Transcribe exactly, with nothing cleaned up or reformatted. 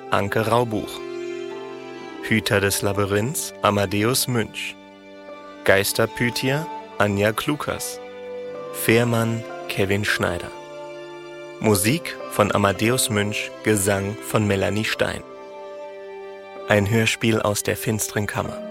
Anke Raubuch. Hüter des Labyrinths Amadeus Münch. Geisterpythia Anja Klukas. Fährmann Kevin Schneider. Musik von Amadeus Münch, Gesang von Melanie Stein. Ein Hörspiel aus der finsteren Kammer.